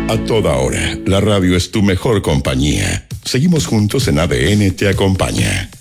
A toda hora, la radio es tu mejor compañía. Seguimos juntos en ADN Te Acompaña.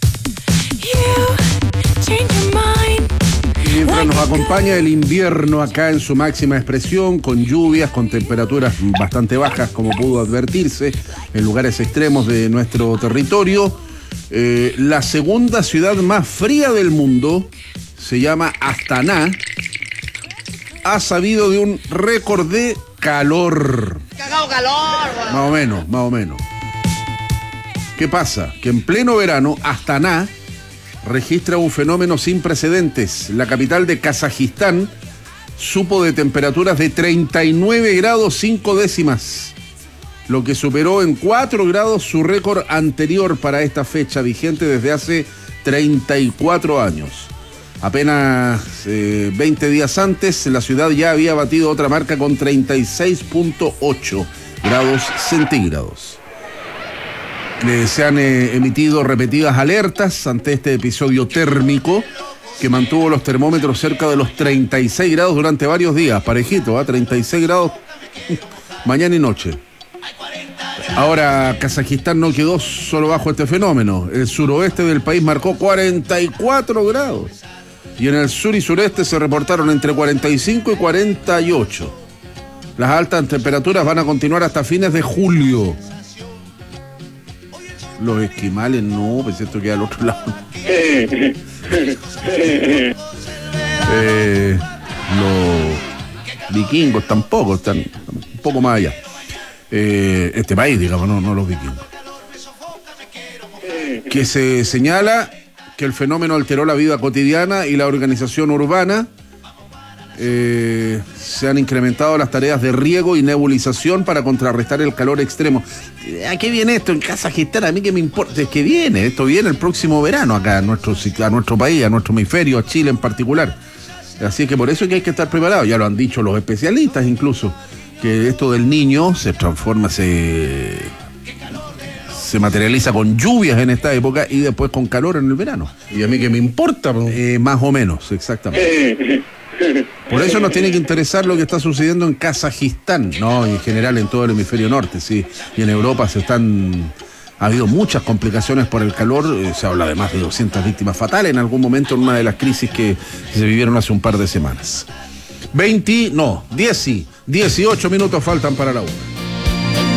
Mientras nos acompaña el invierno acá en su máxima expresión, con lluvias, con temperaturas bastante bajas, como pudo advertirse, en lugares extremos de nuestro territorio, la segunda ciudad más fría del mundo, se llama Astana, ha sabido de un récord de calor. Cagado calor, güey. Más o menos. ¿Qué pasa? Que en pleno verano, Astana registra un fenómeno sin precedentes. La capital de Kazajistán supo de temperaturas de 39 grados 5 décimas, lo que superó en 4 grados su récord anterior para esta fecha, vigente desde hace 34 años. Apenas 20 días antes, la ciudad ya había batido otra marca con 36.8 grados centígrados. Se han emitido repetidas alertas ante este episodio térmico que mantuvo los termómetros cerca de los 36 grados durante varios días. Parejito, 36 grados mañana y noche. Ahora, Kazajistán no quedó solo bajo este fenómeno. El suroeste del país marcó 44 grados. Y en el sur y sureste se reportaron entre 45 y 48. Las altas temperaturas van a continuar hasta fines de julio. Los esquimales no, pues esto queda al otro lado. Los vikingos tampoco, están un poco más allá. Este país, digamos, no los vikingos. Que se señala que el fenómeno alteró la vida cotidiana y la organización urbana. Se han incrementado las tareas de riego y nebulización para contrarrestar el calor extremo. ¿A qué viene esto en Kazajistán? A mí que me importa, es que esto viene el próximo verano acá a nuestro país, a nuestro hemisferio, a Chile en particular. Así que por eso es que hay que estar preparados, ya lo han dicho los especialistas incluso, que esto del Niño se transforma, se materializa con lluvias en esta época y después con calor en el verano. Y a mí que me importa, más o menos, exactamente. Por eso nos tiene que interesar lo que está sucediendo en Kazajistán, no, y en general en todo el hemisferio norte, sí. Y en Europa ha habido muchas complicaciones por el calor, se habla de más de 200 víctimas fatales en algún momento en una de las crisis que se vivieron hace un par de semanas. 18 minutos faltan para la 1.